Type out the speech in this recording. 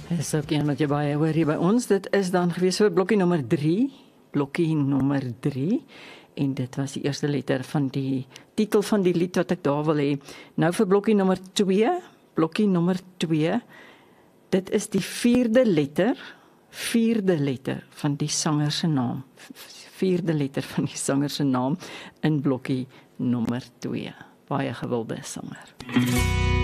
Dis ook een wat jy baie hoor hier by ons. Dit is dan gewees vir blokkie nommer 3. Blokkie nommer 3. En dit was die eerste letter van die titel van die lied wat ek daar wil hê. Nou vir blokkie nommer 2. Blokkie nommer 2. Dit is die vierde letter van die sanger se naam. Vierde letter van die sanger se naam in blokkie nommer 2. Baie gewilde sanger.